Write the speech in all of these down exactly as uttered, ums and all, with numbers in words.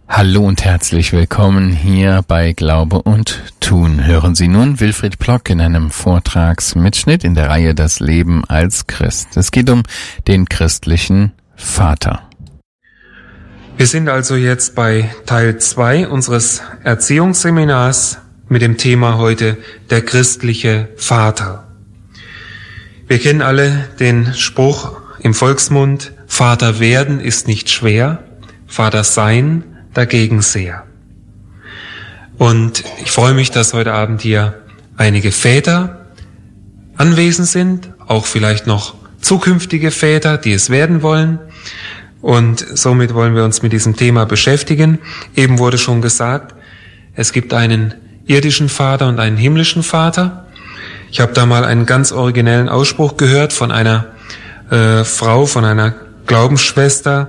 Hallo und herzlich willkommen hier bei Glaube und Tun. Hören Sie nun Wilfried Plock in einem Vortragsmitschnitt in der Reihe Das Leben als Christ. Es geht um den christlichen Vater. Wir sind also jetzt bei Teil zwei unseres Erziehungsseminars mit dem Thema heute der christliche Vater. Wir kennen alle den Spruch im Volksmund, Vater werden ist nicht schwer, Vater sein dagegen sehr. Und ich freue mich, dass heute Abend hier einige Väter anwesend sind, auch vielleicht noch zukünftige Väter, die es werden wollen. Und somit wollen wir uns mit diesem Thema beschäftigen. Eben wurde schon gesagt, es gibt einen irdischen Vater und einen himmlischen Vater. Ich habe da mal einen ganz originellen Ausspruch gehört von einer äh, Frau, von einer Glaubensschwester,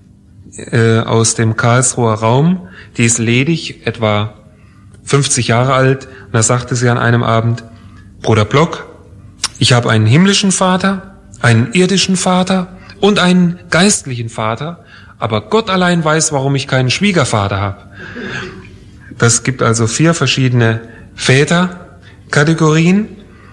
aus dem Karlsruher Raum, die ist ledig, etwa fünfzig Jahre alt, und da sagte sie an einem Abend, Bruder Plock, ich habe einen himmlischen Vater, einen irdischen Vater und einen geistlichen Vater, aber Gott allein weiß, warum ich keinen Schwiegervater habe. Das gibt also vier verschiedene Väterkategorien,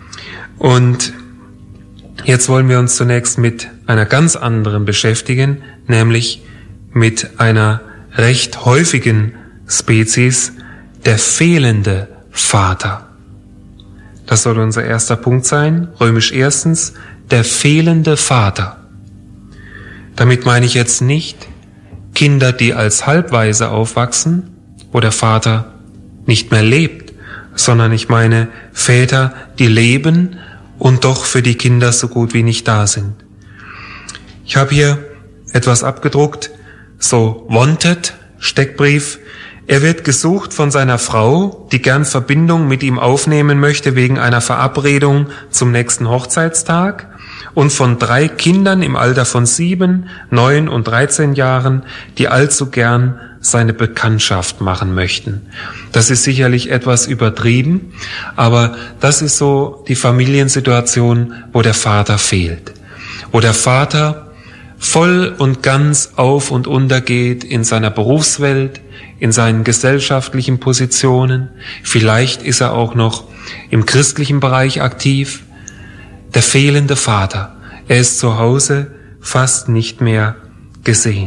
und jetzt wollen wir uns zunächst mit einer ganz anderen beschäftigen, nämlich mit einer recht häufigen Spezies, der fehlende Vater. Das soll unser erster Punkt sein, römisch erstens, der fehlende Vater. Damit meine ich jetzt nicht Kinder, die als Halbwaise aufwachsen, wo der Vater nicht mehr lebt, sondern ich meine Väter, die leben und doch für die Kinder so gut wie nicht da sind. Ich habe hier etwas abgedruckt, so wanted, Steckbrief. Er wird gesucht von seiner Frau, die gern Verbindung mit ihm aufnehmen möchte wegen einer Verabredung zum nächsten Hochzeitstag, und von drei Kindern im Alter von sieben, neun und dreizehn Jahren, die allzu gern seine Bekanntschaft machen möchten. Das ist sicherlich etwas übertrieben, aber das ist so die Familiensituation, wo der Vater fehlt, wo der Vater voll und ganz auf und unter geht in seiner Berufswelt, in seinen gesellschaftlichen Positionen. Vielleicht ist er auch noch im christlichen Bereich aktiv. Der fehlende Vater, er ist zu Hause fast nicht mehr gesehen.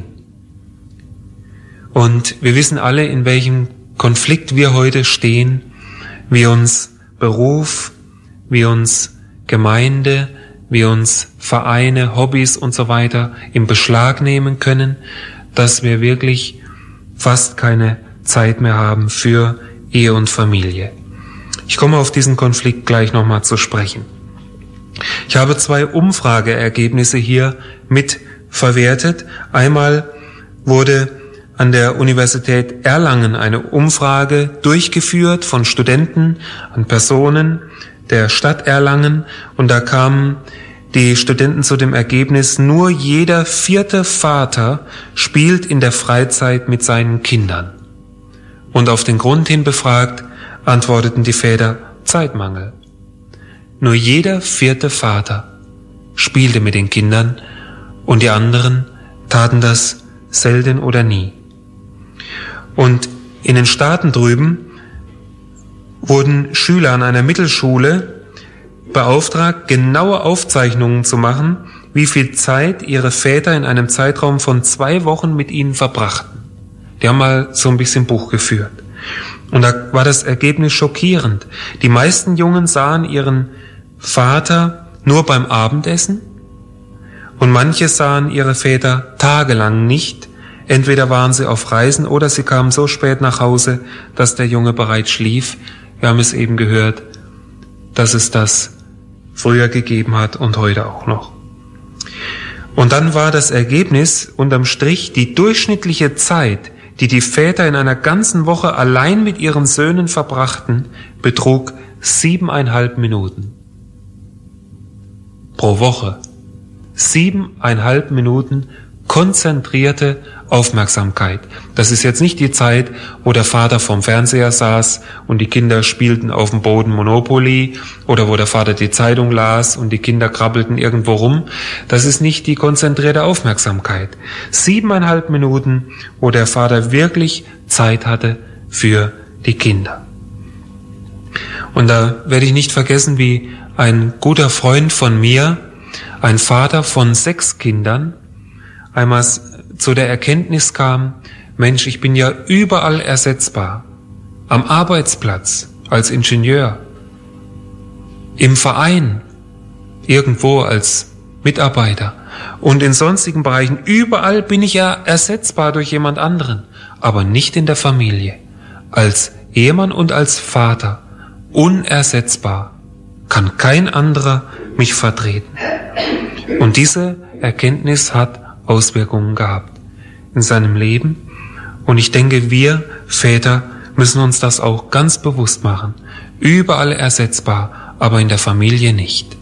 Und wir wissen alle, in welchem Konflikt wir heute stehen, wie uns Beruf, wie uns Gemeinde, wie uns Vereine, Hobbys und so weiter in Beschlag nehmen können, dass wir wirklich fast keine Zeit mehr haben für Ehe und Familie. Ich komme auf diesen Konflikt gleich nochmal zu sprechen. Ich habe zwei Umfrageergebnisse hier mit verwertet. Einmal wurde an der Universität Erlangen eine Umfrage durchgeführt von Studenten an Personen der Stadt Erlangen, und da kamen die Studenten zu dem Ergebnis, nur jeder vierte Vater spielt in der Freizeit mit seinen Kindern. Und auf den Grund hin befragt, antworteten die Väter Zeitmangel. Nur jeder vierte Vater spielte mit den Kindern, und die anderen taten das selten oder nie. Und in den Staaten drüben wurden Schüler an einer Mittelschule beauftragt, genaue Aufzeichnungen zu machen, wie viel Zeit ihre Väter in einem Zeitraum von zwei Wochen mit ihnen verbrachten. Die haben mal so ein bisschen Buch geführt. Und da war das Ergebnis schockierend. Die meisten Jungen sahen ihren Vater nur beim Abendessen, und manche sahen ihre Väter tagelang nicht. Entweder waren sie auf Reisen oder sie kamen so spät nach Hause, dass der Junge bereits schlief. Wir haben es eben gehört, dass es das früher gegeben hat und heute auch noch. Und dann war das Ergebnis unterm Strich, die durchschnittliche Zeit, die die Väter in einer ganzen Woche allein mit ihren Söhnen verbrachten, betrug siebeneinhalb Minuten. Pro Woche. Siebeneinhalb Minuten konzentrierte Aufmerksamkeit. Das ist jetzt nicht die Zeit, wo der Vater vorm Fernseher saß und die Kinder spielten auf dem Boden Monopoly oder wo der Vater die Zeitung las und die Kinder krabbelten irgendwo rum. Das ist nicht die konzentrierte Aufmerksamkeit. Siebeneinhalb Minuten, wo der Vater wirklich Zeit hatte für die Kinder. Und da werde ich nicht vergessen, wie ein guter Freund von mir, ein Vater von sechs Kindern, einmal zu der Erkenntnis kam, Mensch, ich bin ja überall ersetzbar. Am Arbeitsplatz, als Ingenieur, im Verein, irgendwo als Mitarbeiter und in sonstigen Bereichen. Überall bin ich ja ersetzbar durch jemand anderen, aber nicht in der Familie. Als Ehemann und als Vater unersetzbar, kann kein anderer mich vertreten. Und diese Erkenntnis hat Auswirkungen gehabt in seinem Leben. Und ich denke, wir Väter müssen uns das auch ganz bewusst machen. Überall ersetzbar, aber in der Familie nicht.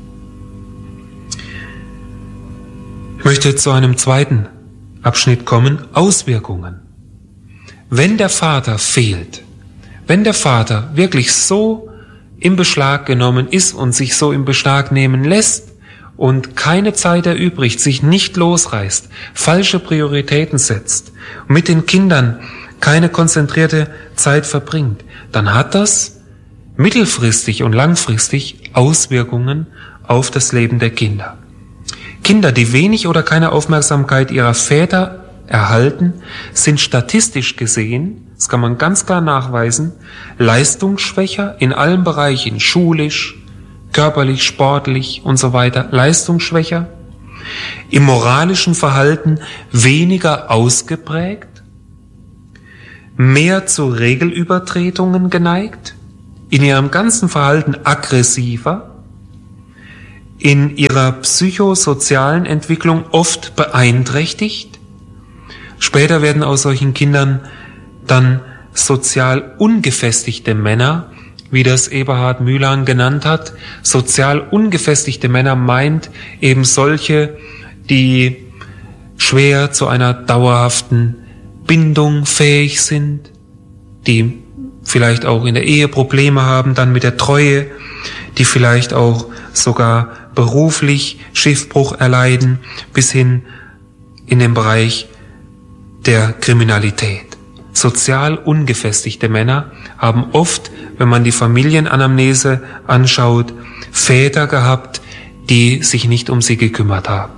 Ich möchte zu einem zweiten Abschnitt kommen, Auswirkungen. Wenn der Vater fehlt, wenn der Vater wirklich so im Beschlag genommen ist und sich so im Beschlag nehmen lässt, und keine Zeit erübrigt, sich nicht losreißt, falsche Prioritäten setzt, mit den Kindern keine konzentrierte Zeit verbringt, dann hat das mittelfristig und langfristig Auswirkungen auf das Leben der Kinder. Kinder, die wenig oder keine Aufmerksamkeit ihrer Väter erhalten, sind statistisch gesehen, das kann man ganz klar nachweisen, leistungsschwächer in allen Bereichen, schulisch, körperlich, sportlich und so weiter, leistungsschwächer, im moralischen Verhalten weniger ausgeprägt, mehr zu Regelübertretungen geneigt, in ihrem ganzen Verhalten aggressiver, in ihrer psychosozialen Entwicklung oft beeinträchtigt. Später werden aus solchen Kindern dann sozial ungefestigte Männer, wie das Eberhard Mühlhahn genannt hat. Sozial ungefestigte Männer meint eben solche, die schwer zu einer dauerhaften Bindung fähig sind, die vielleicht auch in der Ehe Probleme haben, dann mit der Treue, die vielleicht auch sogar beruflich Schiffbruch erleiden, bis hin in den Bereich der Kriminalität. Sozial ungefestigte Männer haben oft, wenn man die Familienanamnese anschaut, Väter gehabt, die sich nicht um sie gekümmert haben.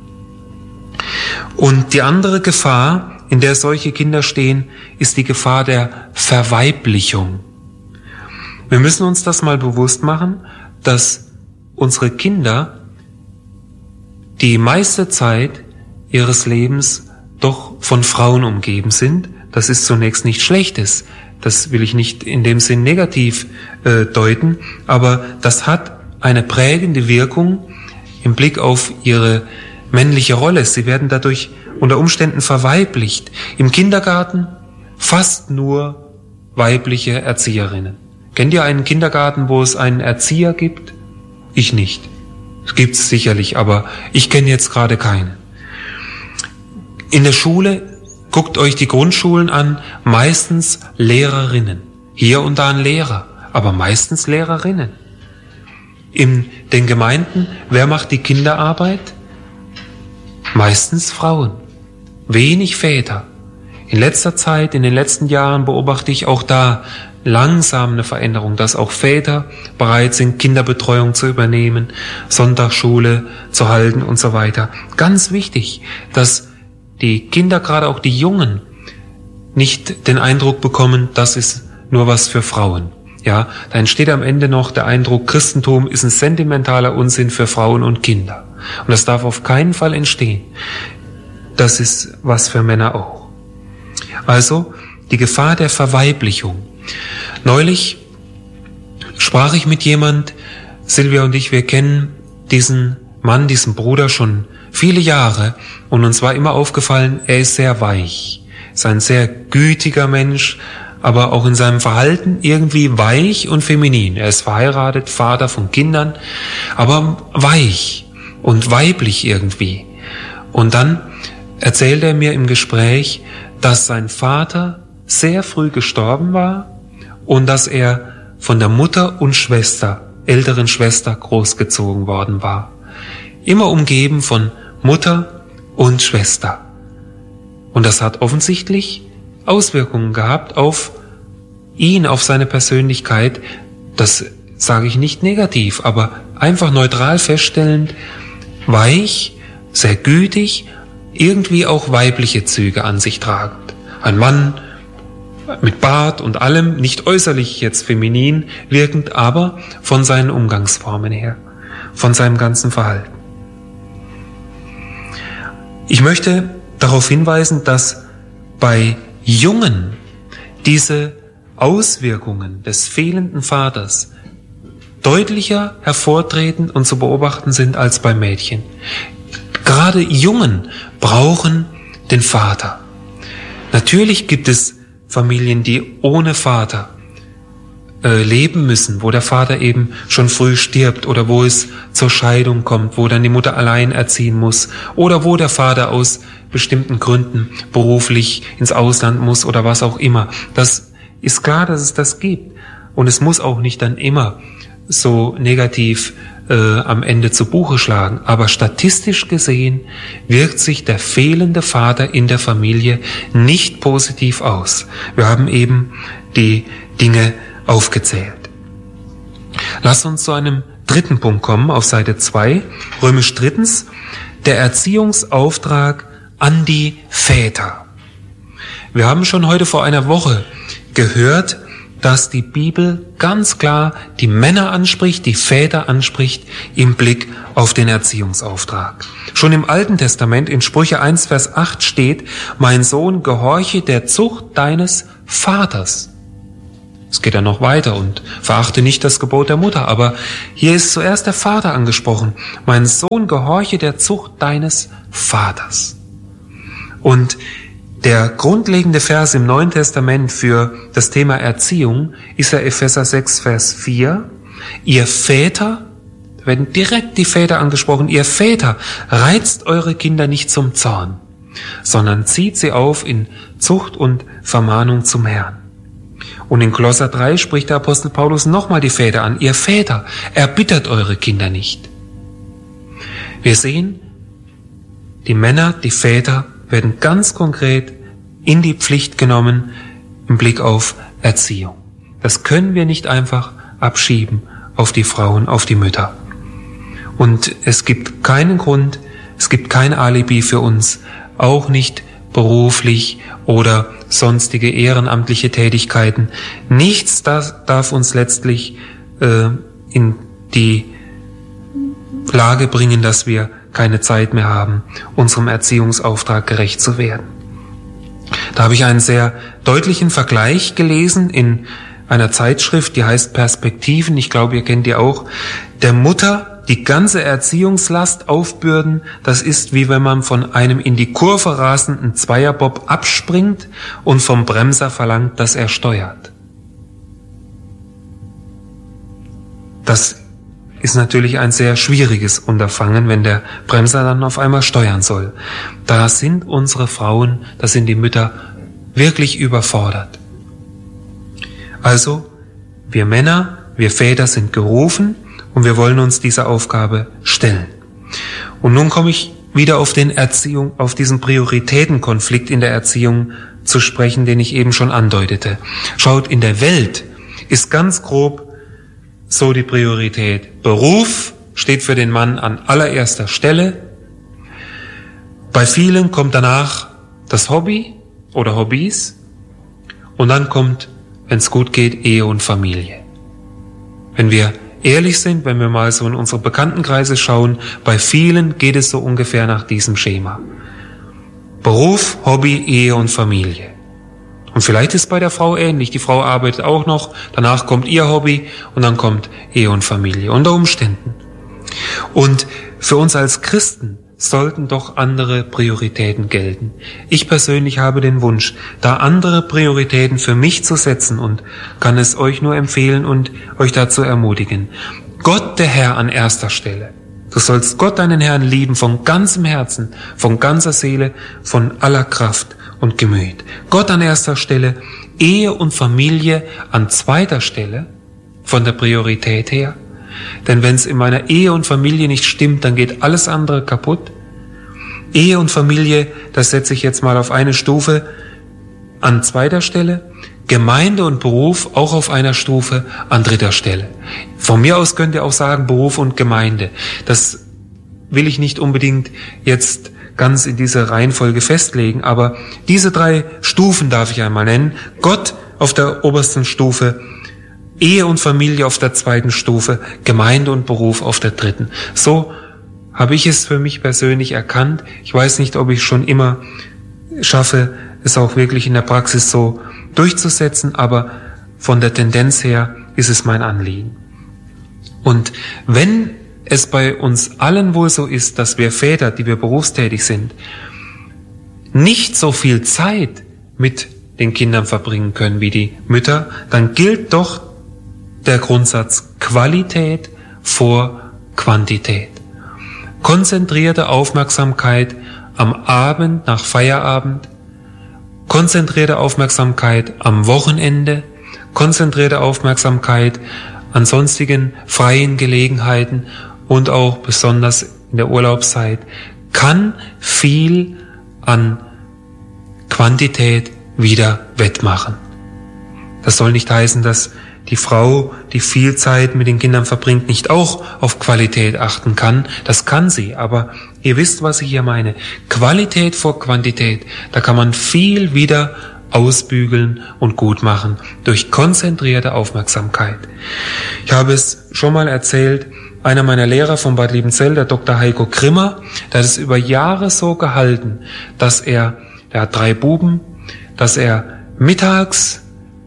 Und die andere Gefahr, in der solche Kinder stehen, ist die Gefahr der Verweiblichung. Wir müssen uns das mal bewusst machen, dass unsere Kinder die meiste Zeit ihres Lebens doch von Frauen umgeben sind. Das ist zunächst nichts Schlechtes. Das will ich nicht in dem Sinn negativ äh, deuten, aber das hat eine prägende Wirkung im Blick auf ihre männliche Rolle. Sie werden dadurch unter Umständen verweiblicht. Im Kindergarten fast nur weibliche Erzieherinnen. Kennt ihr einen Kindergarten, wo es einen Erzieher gibt? Ich nicht. Es gibt es sicherlich, aber ich kenne jetzt gerade keinen. In der Schule, guckt euch die Grundschulen an, meistens Lehrerinnen. Hier und da ein Lehrer, aber meistens Lehrerinnen. In den Gemeinden, wer macht die Kinderarbeit? Meistens Frauen. Wenig Väter. In letzter Zeit, in den letzten Jahren beobachte ich auch da langsam eine Veränderung, dass auch Väter bereit sind, Kinderbetreuung zu übernehmen, Sonntagsschule zu halten und so weiter. Ganz wichtig, dass die Kinder, gerade auch die Jungen, nicht den Eindruck bekommen, das ist nur was für Frauen. Ja, da entsteht am Ende noch der Eindruck, Christentum ist ein sentimentaler Unsinn für Frauen und Kinder. Und das darf auf keinen Fall entstehen. Das ist was für Männer auch. Also die Gefahr der Verweiblichung. Neulich sprach ich mit jemand, Silvia und ich, wir kennen diesen Mann, diesen Bruder schon viele Jahre, und uns war immer aufgefallen, er ist sehr weich, ist ein sehr gütiger Mensch, aber auch in seinem Verhalten irgendwie weich und feminin. Er ist verheiratet, Vater von Kindern, aber weich und weiblich irgendwie. Und dann erzählte er mir im Gespräch, dass sein Vater sehr früh gestorben war und dass er von der Mutter und Schwester, älteren Schwester, großgezogen worden war. Immer umgeben von Mutter und Schwester. Und das hat offensichtlich Auswirkungen gehabt auf ihn, auf seine Persönlichkeit. Das sage ich nicht negativ, aber einfach neutral feststellend, weich, sehr gütig, irgendwie auch weibliche Züge an sich tragend. Ein Mann mit Bart und allem, nicht äußerlich jetzt feminin wirkend, aber von seinen Umgangsformen her, von seinem ganzen Verhalten. Ich möchte darauf hinweisen, dass bei Jungen diese Auswirkungen des fehlenden Vaters deutlicher hervortreten und zu beobachten sind als bei Mädchen. Gerade Jungen brauchen den Vater. Natürlich gibt es Familien, die ohne Vater äh, leben müssen, wo der Vater eben schon früh stirbt oder wo es zur Scheidung kommt, wo dann die Mutter allein erziehen muss oder wo der Vater aus bestimmten Gründen beruflich ins Ausland muss oder was auch immer. Das ist klar, dass es das gibt. Und es muss auch nicht dann immer so negativ äh, am Ende zu Buche schlagen. Aber statistisch gesehen wirkt sich der fehlende Vater in der Familie nicht positiv aus. Wir haben eben die Dinge aufgezählt. Lass uns zu einem dritten Punkt kommen, auf Seite zwei, römisch drittens, der Erziehungsauftrag an die Väter. Wir haben schon heute vor einer Woche gehört, dass die Bibel ganz klar die Männer anspricht, die Väter anspricht im Blick auf den Erziehungsauftrag. Schon im Alten Testament in Sprüche eins, Vers acht steht, mein Sohn, gehorche der Zucht deines Vaters. Es geht dann noch weiter und verachte nicht das Gebot der Mutter, aber hier ist zuerst der Vater angesprochen. Mein Sohn, gehorche der Zucht deines Vaters. Und der grundlegende Vers im Neuen Testament für das Thema Erziehung ist ja Epheser sechs, Vers vier. Ihr Väter, da werden direkt die Väter angesprochen, ihr Väter, reizt eure Kinder nicht zum Zorn, sondern zieht sie auf in Zucht und Vermahnung zum Herrn. Und in Kolosser drei spricht der Apostel Paulus nochmal die Väter an. Ihr Väter, erbittert eure Kinder nicht. Wir sehen, die Männer, die Väter werden ganz konkret in die Pflicht genommen im Blick auf Erziehung. Das können wir nicht einfach abschieben auf die Frauen, auf die Mütter. Und es gibt keinen Grund, es gibt kein Alibi für uns, auch nicht beruflich oder sonstige ehrenamtliche Tätigkeiten. Nichts das darf uns letztlich äh, in die Lage bringen, dass wir keine Zeit mehr haben, unserem Erziehungsauftrag gerecht zu werden. Da habe ich einen sehr deutlichen Vergleich gelesen in einer Zeitschrift, die heißt Perspektiven. Ich glaube, ihr kennt die auch. Der Mutter die ganze Erziehungslast aufbürden, das ist wie wenn man von einem in die Kurve rasenden Zweierbob abspringt und vom Bremser verlangt, dass er steuert. Das ist natürlich ein sehr schwieriges Unterfangen, wenn der Bremser dann auf einmal steuern soll. Da sind unsere Frauen, da sind die Mütter wirklich überfordert. Also, wir Männer, wir Väter sind gerufen und wir wollen uns dieser Aufgabe stellen. Und nun komme ich wieder auf den Erziehung, auf diesen Prioritätenkonflikt in der Erziehung zu sprechen, den ich eben schon andeutete. Schaut, in der Welt ist ganz grob so die Priorität. Beruf steht für den Mann an allererster Stelle. Bei vielen kommt danach das Hobby oder Hobbys. Und dann kommt, wenn es gut geht, Ehe und Familie. Wenn wir ehrlich sind, wenn wir mal so in unsere Bekanntenkreise schauen, bei vielen geht es so ungefähr nach diesem Schema. Beruf, Hobby, Ehe und Familie. Und vielleicht ist es bei der Frau ähnlich. Die Frau arbeitet auch noch, danach kommt ihr Hobby und dann kommt Ehe und Familie. Unter Umständen. Und für uns als Christen sollten doch andere Prioritäten gelten. Ich persönlich habe den Wunsch, da andere Prioritäten für mich zu setzen und kann es euch nur empfehlen und euch dazu ermutigen. Gott, der Herr, an erster Stelle. Du sollst Gott, deinen Herrn, lieben von ganzem Herzen, von ganzer Seele, von aller Kraft und Gemüt. Gott an erster Stelle, Ehe und Familie an zweiter Stelle, von der Priorität her. Denn wenn es in meiner Ehe und Familie nicht stimmt, dann geht alles andere kaputt. Ehe und Familie, das setze ich jetzt mal auf eine Stufe an zweiter Stelle. Gemeinde und Beruf auch auf einer Stufe an dritter Stelle. Von mir aus könnt ihr auch sagen Beruf und Gemeinde. Das will ich nicht unbedingt jetzt ganz in diese Reihenfolge festlegen, aber diese drei Stufen darf ich einmal nennen. Gott auf der obersten Stufe, Ehe und Familie auf der zweiten Stufe, Gemeinde und Beruf auf der dritten. So habe ich es für mich persönlich erkannt. Ich weiß nicht, ob ich schon immer schaffe, es auch wirklich in der Praxis so durchzusetzen, aber von der Tendenz her ist es mein Anliegen. Und wenn es bei uns allen wohl so ist, dass wir Väter, die wir berufstätig sind, nicht so viel Zeit mit den Kindern verbringen können wie die Mütter, dann gilt doch der Grundsatz Qualität vor Quantität. Konzentrierte Aufmerksamkeit am Abend nach Feierabend, konzentrierte Aufmerksamkeit am Wochenende, konzentrierte Aufmerksamkeit an sonstigen freien Gelegenheiten und auch besonders in der Urlaubszeit kann viel an Quantität wieder wettmachen. Das soll nicht heißen, dass die Frau, die viel Zeit mit den Kindern verbringt, nicht auch auf Qualität achten kann. Das kann sie, aber ihr wisst, was ich hier meine. Qualität vor Quantität, da kann man viel wieder ausbügeln und gut machen durch konzentrierte Aufmerksamkeit. Ich habe es schon mal erzählt, einer meiner Lehrer von Bad Liebenzell, der Doktor Heiko Grimmer, der hat es über Jahre so gehalten, dass er, der hat drei Buben, dass er mittags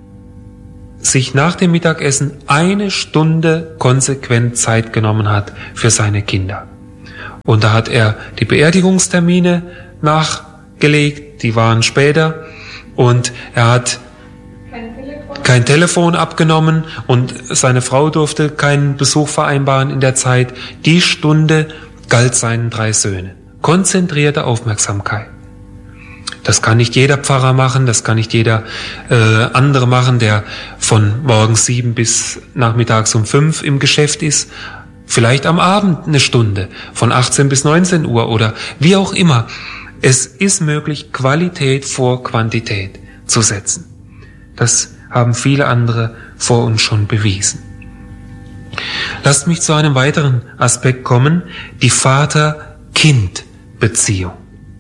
sich nach dem Mittagessen eine Stunde konsequent Zeit genommen hat für seine Kinder. Und da hat er die Beerdigungstermine nachgelegt, die waren später, und er hat kein Telefon, kein Telefon abgenommen und seine Frau durfte keinen Besuch vereinbaren in der Zeit. Die Stunde galt seinen drei Söhnen. Konzentrierte Aufmerksamkeit. Das kann nicht jeder Pfarrer machen, das kann nicht jeder äh, andere machen, der von morgens sieben bis nachmittags um fünf im Geschäft ist. Vielleicht am Abend eine Stunde, von achtzehn bis neunzehn Uhr oder wie auch immer. Es ist möglich, Qualität vor Quantität zu setzen. Das haben viele andere vor uns schon bewiesen. Lasst mich zu einem weiteren Aspekt kommen, die Vater-Kind-Beziehung.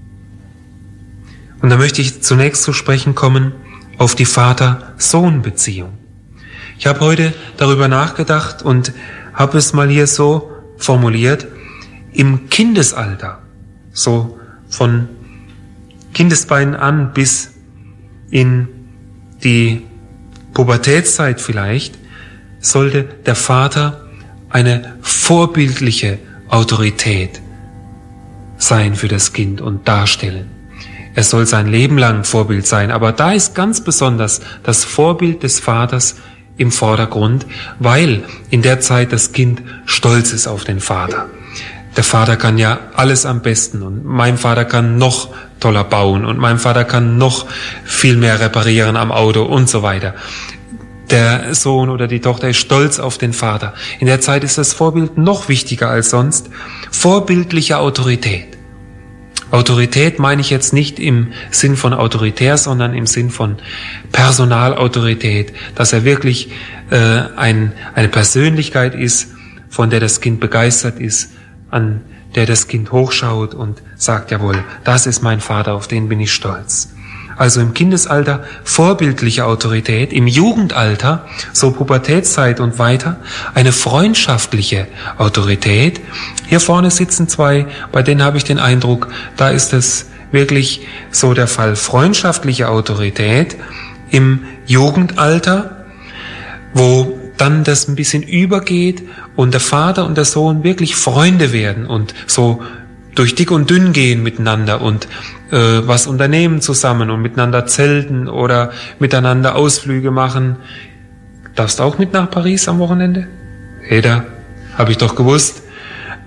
Und da möchte ich zunächst zu sprechen kommen auf die Vater-Sohn-Beziehung. Ich habe heute darüber nachgedacht und habe es mal hier so formuliert, im Kindesalter, so von Kindesbeinen an bis in die Pubertätszeit vielleicht, sollte der Vater eine vorbildliche Autorität sein für das Kind und darstellen. Er soll sein Leben lang Vorbild sein, aber da ist ganz besonders das Vorbild des Vaters im Vordergrund, weil in der Zeit das Kind stolz ist auf den Vater. Der Vater kann ja alles am besten und mein Vater kann noch toller bauen und mein Vater kann noch viel mehr reparieren am Auto und so weiter. Der Sohn oder die Tochter ist stolz auf den Vater. In der Zeit ist das Vorbild noch wichtiger als sonst. Vorbildliche Autorität. Autorität meine ich jetzt nicht im Sinn von autoritär, sondern im Sinn von Personalautorität, dass er wirklich äh, ein, eine Persönlichkeit ist, von der das Kind begeistert ist, an der das Kind hochschaut und sagt, jawohl, das ist mein Vater, auf den bin ich stolz. Also im Kindesalter vorbildliche Autorität, im Jugendalter, so Pubertätszeit und weiter, eine freundschaftliche Autorität. Hier vorne sitzen zwei, bei denen habe ich den Eindruck, da ist es wirklich so der Fall. Freundschaftliche Autorität im Jugendalter, wo dann das ein bisschen übergeht und der Vater und der Sohn wirklich Freunde werden und so durch dick und dünn gehen miteinander und äh, was unternehmen zusammen und miteinander zelten oder miteinander Ausflüge machen. Darfst du auch mit nach Paris am Wochenende? Eda, habe ich doch gewusst.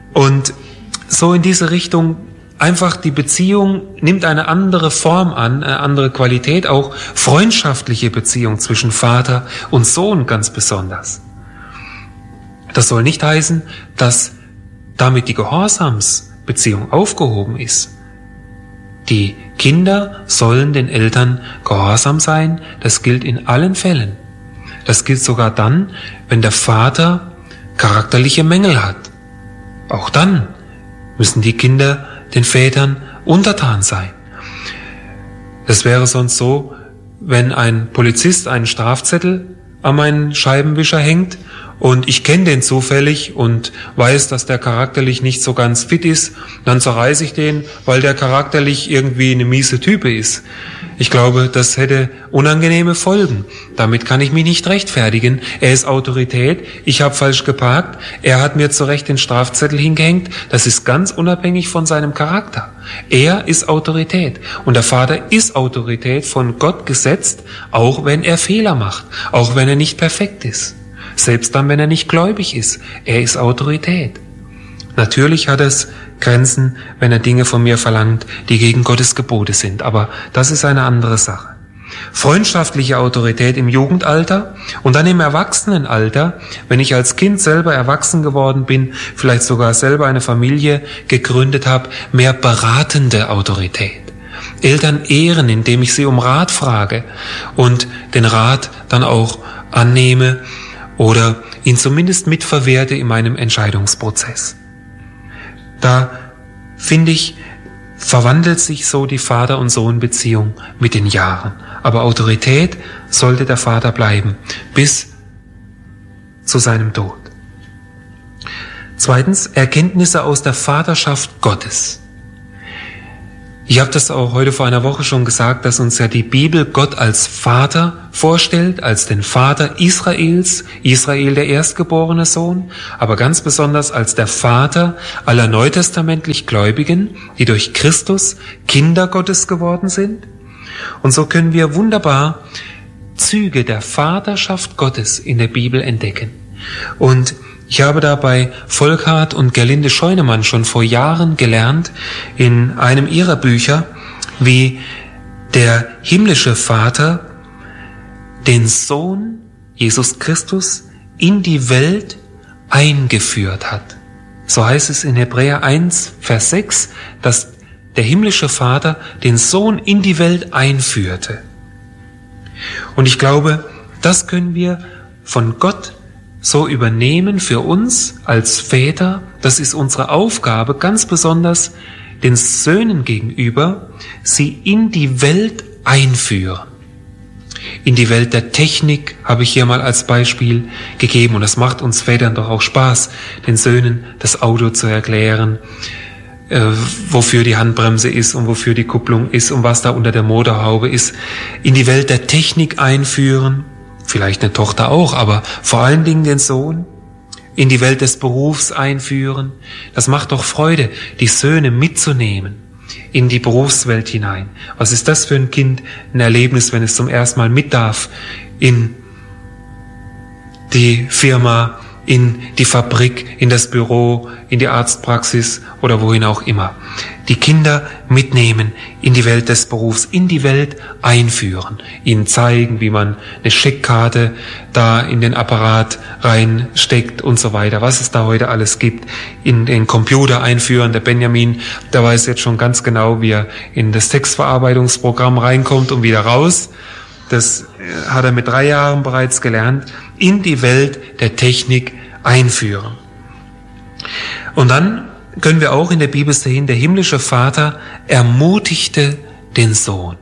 Und so in diese Richtung, einfach die Beziehung nimmt eine andere Form an, eine andere Qualität, auch freundschaftliche Beziehung zwischen Vater und Sohn ganz besonders. Das soll nicht heißen, dass damit die Gehorsamsbeziehung aufgehoben ist. Die Kinder sollen den Eltern gehorsam sein, das gilt in allen Fällen. Das gilt sogar dann, wenn der Vater charakterliche Mängel hat. Auch dann müssen die Kinder den Vätern untertan sein. Es wäre sonst so, wenn ein Polizist einen Strafzettel an meinen Scheibenwischer hängt und ich kenne den zufällig und weiß, dass der charakterlich nicht so ganz fit ist, dann zerreiße ich den, weil der charakterlich irgendwie eine miese Type ist. Ich glaube, das hätte unangenehme Folgen. Damit kann ich mich nicht rechtfertigen. Er ist Autorität, ich habe falsch geparkt, er hat mir zu Recht den Strafzettel hingehängt. Das ist ganz unabhängig von seinem Charakter. Er ist Autorität und der Vater ist Autorität, von Gott gesetzt, auch wenn er Fehler macht, auch wenn er nicht perfekt ist. Selbst dann, wenn er nicht gläubig ist. Er ist Autorität. Natürlich hat es Grenzen, wenn er Dinge von mir verlangt, die gegen Gottes Gebote sind. Aber das ist eine andere Sache. Freundschaftliche Autorität im Jugendalter und dann im Erwachsenenalter, wenn ich als Kind selber erwachsen geworden bin, vielleicht sogar selber eine Familie gegründet habe, mehr beratende Autorität. Eltern ehren, indem ich sie um Rat frage und den Rat dann auch annehme oder ihn zumindest mitverwerte in meinem Entscheidungsprozess. Da, finde ich, verwandelt sich so die Vater- und Sohn-Beziehung mit den Jahren. Aber Autorität sollte der Vater bleiben, bis zu seinem Tod. Zweitens, Erkenntnisse aus der Vaterschaft Gottes. Ich habe das auch heute vor einer Woche schon gesagt, dass uns ja die Bibel Gott als Vater vorstellt, als den Vater Israels, Israel der erstgeborene Sohn, aber ganz besonders als der Vater aller neutestamentlich Gläubigen, die durch Christus Kinder Gottes geworden sind. Und so können wir wunderbar Züge der Vaterschaft Gottes in der Bibel entdecken. Und ich habe da bei Volkhard und Gerlinde Scheunemann schon vor Jahren gelernt, in einem ihrer Bücher, wie der himmlische Vater den Sohn Jesus Christus in die Welt eingeführt hat. So heißt es in Hebräer eins, Vers sechs, dass der himmlische Vater den Sohn in die Welt einführte. Und ich glaube, das können wir von Gott so übernehmen für uns als Väter. Das ist unsere Aufgabe, ganz besonders den Söhnen gegenüber, sie in die Welt einführen. In die Welt der Technik habe ich hier mal als Beispiel gegeben. Und das macht uns Vätern doch auch Spaß, den Söhnen das Auto zu erklären, äh, wofür die Handbremse ist und wofür die Kupplung ist und was da unter der Motorhaube ist. In die Welt der Technik einführen. Vielleicht eine Tochter auch, aber vor allen Dingen den Sohn in die Welt des Berufs einführen. Das macht doch Freude, die Söhne mitzunehmen in die Berufswelt hinein. Was ist das für ein Kind, ein Erlebnis, wenn es zum ersten Mal mit darf in die Firma, in die Fabrik, in das Büro, in die Arztpraxis oder wohin auch immer. Die Kinder mitnehmen in die Welt des Berufs, in die Welt einführen, ihnen zeigen, wie man eine Scheckkarte da in den Apparat reinsteckt und so weiter, was es da heute alles gibt, in den Computer einführen. Der Benjamin, der weiß jetzt schon ganz genau, wie er in das Textverarbeitungsprogramm reinkommt und wieder raus. Das hat er mit drei Jahren bereits gelernt, in die Welt der Technik einführen. Und dann können wir auch in der Bibel sehen, der himmlische Vater ermutigte den Sohn.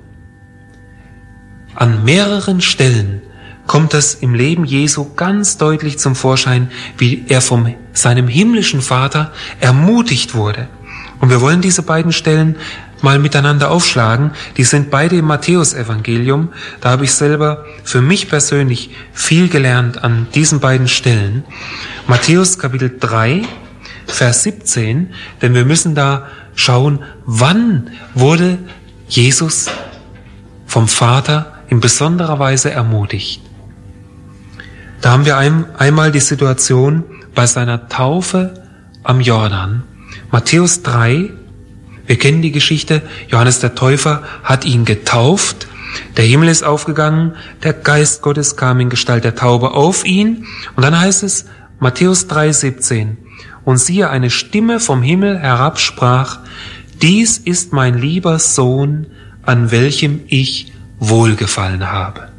An mehreren Stellen kommt das im Leben Jesu ganz deutlich zum Vorschein, wie er von seinem himmlischen Vater ermutigt wurde. Und wir wollen diese beiden Stellen mal miteinander aufschlagen. Die sind beide im Matthäusevangelium. Da habe ich selber für mich persönlich viel gelernt an diesen beiden Stellen. Matthäus Kapitel drei, Vers siebzehn, denn wir müssen da schauen, wann wurde Jesus vom Vater in besonderer Weise ermutigt. Da haben wir ein, einmal die Situation bei seiner Taufe am Jordan. Matthäus drei, wir kennen die Geschichte, Johannes der Täufer hat ihn getauft, der Himmel ist aufgegangen, der Geist Gottes kam in Gestalt der Taube auf ihn und dann heißt es, Matthäus drei, siebzehn, und siehe, eine Stimme vom Himmel herab sprach, dies ist mein lieber Sohn, an welchem ich Wohlgefallen habe.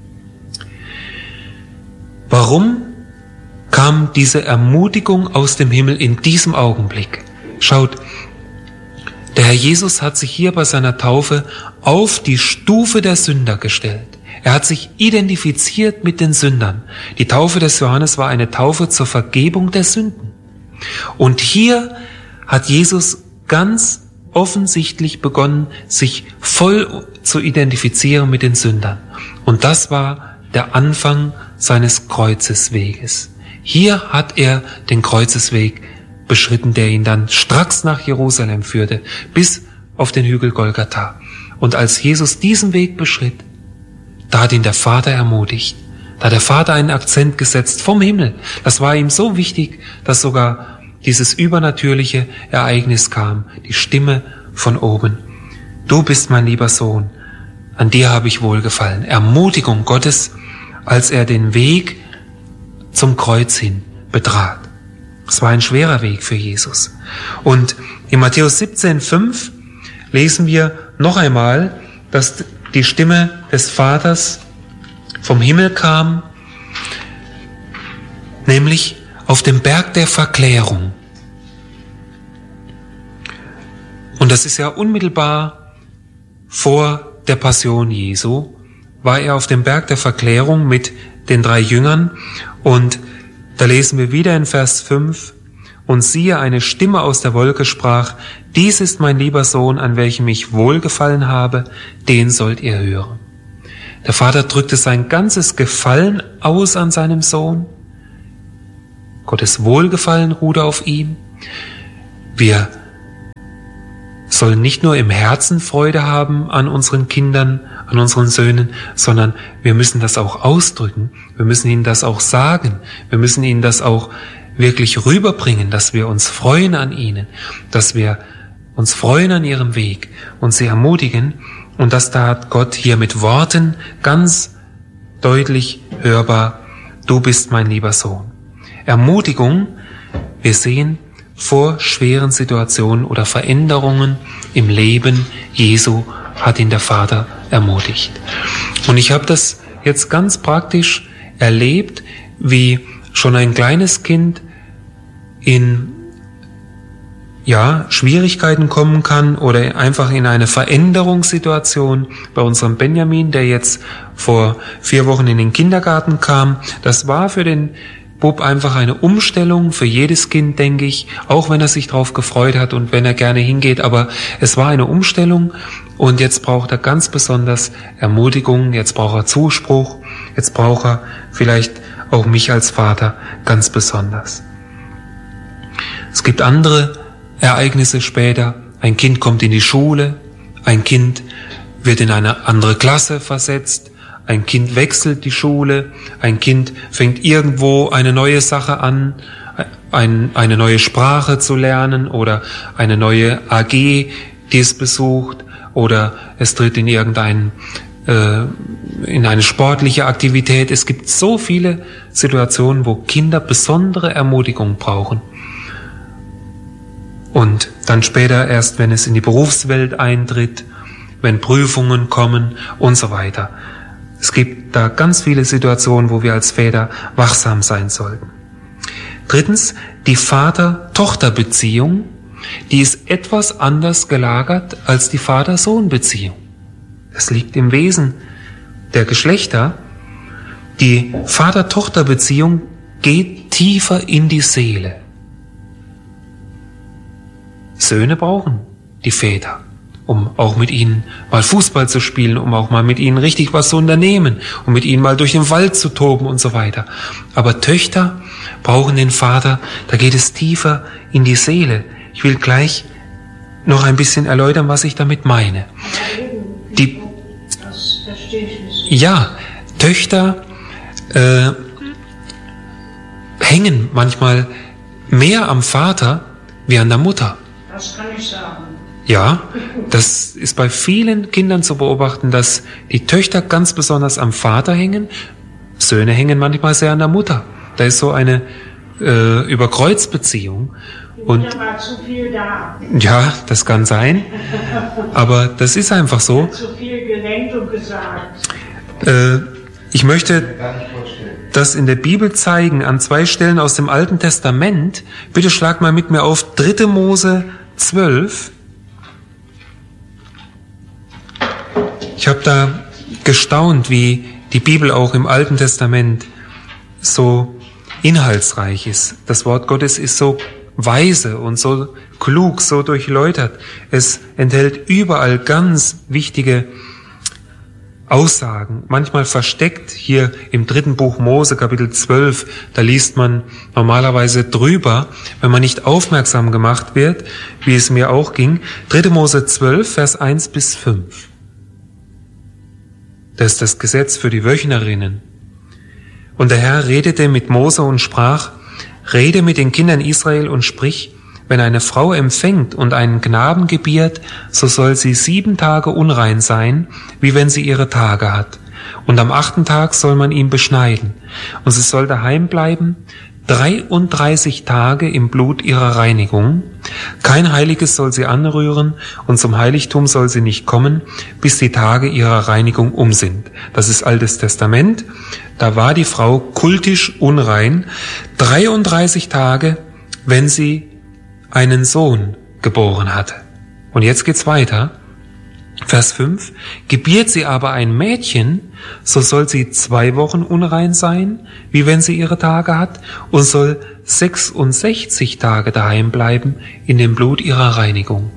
Warum kam diese Ermutigung aus dem Himmel in diesem Augenblick? Schaut, der Herr Jesus hat sich hier bei seiner Taufe auf die Stufe der Sünder gestellt. Er hat sich identifiziert mit den Sündern. Die Taufe des Johannes war eine Taufe zur Vergebung der Sünden. Und hier hat Jesus ganz offensichtlich begonnen, sich voll zu identifizieren mit den Sündern. Und das war der Anfang seines Kreuzesweges. Hier hat er den Kreuzesweg beschritten, der ihn dann stracks nach Jerusalem führte, bis auf den Hügel Golgatha. Und als Jesus diesen Weg beschritt, da hat ihn der Vater ermutigt. Da hat der Vater einen Akzent gesetzt vom Himmel. Das war ihm so wichtig, dass sogar dieses übernatürliche Ereignis kam, die Stimme von oben. Du bist mein lieber Sohn, an dir habe ich wohlgefallen. Ermutigung Gottes, als er den Weg zum Kreuz hin betrat. Es war ein schwerer Weg für Jesus. Und in Matthäus siebzehn, fünf lesen wir noch einmal, dass die Stimme des Vaters vom Himmel kam, nämlich auf dem Berg der Verklärung. Und das ist ja unmittelbar vor der Passion Jesu, war er auf dem Berg der Verklärung mit den drei Jüngern und da lesen wir wieder in Vers fünf, und siehe, eine Stimme aus der Wolke sprach, dies ist mein lieber Sohn, an welchem ich wohlgefallen habe, den sollt ihr hören. Der Vater drückte sein ganzes Gefallen aus an seinem Sohn. Gottes Wohlgefallen ruhte auf ihm. Wir sollen nicht nur im Herzen Freude haben an unseren Kindern, an unseren Söhnen, sondern wir müssen das auch ausdrücken. Wir müssen ihnen das auch sagen. Wir müssen ihnen das auch wirklich rüberbringen, dass wir uns freuen an ihnen, dass wir uns freuen an ihrem Weg und sie ermutigen. Und das da hat Gott hier mit Worten ganz deutlich hörbar, du bist mein lieber Sohn. Ermutigung, wir sehen, vor schweren Situationen oder Veränderungen im Leben Jesu hat ihn der Vater ermutigt. Und ich habe das jetzt ganz praktisch erlebt, wie schon ein kleines Kind in ja, Schwierigkeiten kommen kann oder einfach in eine Veränderungssituation. Bei unserem Benjamin, der jetzt vor vier Wochen in den Kindergarten kam, das war für den Bub einfach eine Umstellung, für jedes Kind, denke ich, auch wenn er sich darauf gefreut hat und wenn er gerne hingeht, aber es war eine Umstellung und jetzt braucht er ganz besonders Ermutigung, jetzt braucht er Zuspruch, jetzt braucht er vielleicht auch mich als Vater ganz besonders. Es gibt andere Ereignisse später, ein Kind kommt in die Schule, ein Kind wird in eine andere Klasse versetzt, ein Kind wechselt die Schule, ein Kind fängt irgendwo eine neue Sache an, ein, eine neue Sprache zu lernen oder eine neue A G, die es besucht, oder es tritt in irgendein, äh, in eine sportliche Aktivität. Es gibt so viele Situationen, wo Kinder besondere Ermutigung brauchen. Und dann später erst, wenn es in die Berufswelt eintritt, wenn Prüfungen kommen und so weiter. Es gibt da ganz viele Situationen, wo wir als Väter wachsam sein sollten. Drittens, die Vater-Tochter-Beziehung, die ist etwas anders gelagert als die Vater-Sohn-Beziehung. Das liegt im Wesen der Geschlechter. Die Vater-Tochter-Beziehung geht tiefer in die Seele. Söhne brauchen die Väter, um auch mit ihnen mal Fußball zu spielen, um auch mal mit ihnen richtig was zu unternehmen, um mit ihnen mal durch den Wald zu toben und so weiter. Aber Töchter brauchen den Vater, da geht es tiefer in die Seele. Ich will gleich noch ein bisschen erläutern, was ich damit meine. Die, ja, Töchter äh, hängen manchmal mehr am Vater wie an der Mutter. Das kann ich sagen. Ja, das ist bei vielen Kindern zu beobachten, dass die Töchter ganz besonders am Vater hängen. Söhne hängen manchmal sehr an der Mutter. Da ist so eine äh, Überkreuzbeziehung. Und Da war zu viel da. ja, das kann sein. Aber das ist einfach so. Zu viel gelenkt und gesagt. Äh, ich möchte das in der Bibel zeigen, an zwei Stellen aus dem Alten Testament. Bitte schlag mal mit mir auf dritte Mose zwölf. Ich habe da gestaunt, wie die Bibel auch im Alten Testament so inhaltsreich ist. Das Wort Gottes ist so weise und so klug, so durchläutert. Es enthält überall ganz wichtige Aussagen, manchmal versteckt. Hier im dritten Buch Mose, Kapitel zwölf, da liest man normalerweise drüber, wenn man nicht aufmerksam gemacht wird, wie es mir auch ging. dritte Mose zwölf, Vers eins bis fünf. Das ist das Gesetz für die Wöchnerinnen. Und der Herr redete mit Mose und sprach: Rede mit den Kindern Israel und sprich: Wenn eine Frau empfängt und einen Knaben gebiert, so soll sie sieben Tage unrein sein, wie wenn sie ihre Tage hat. Und am achten Tag soll man ihn beschneiden. Und sie soll daheim bleiben, dreiunddreißig Tage im Blut ihrer Reinigung. Kein Heiliges soll sie anrühren, und zum Heiligtum soll sie nicht kommen, bis die Tage ihrer Reinigung um sind. Das ist Altes Testament. Da war die Frau kultisch unrein, dreiunddreißig Tage, wenn sie einen Sohn geboren hatte. Und jetzt geht's weiter. Vers fünf. Gebiert sie aber ein Mädchen, so soll sie zwei Wochen unrein sein, wie wenn sie ihre Tage hat, und soll sechsundsechzig Tage daheim bleiben in dem Blut ihrer Reinigung.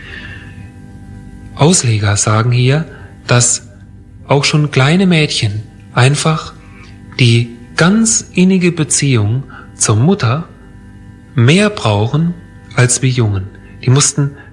Ausleger sagen hier, dass auch schon kleine Mädchen einfach die ganz innige Beziehung zur Mutter mehr brauchen als wir Jungen. Die mussten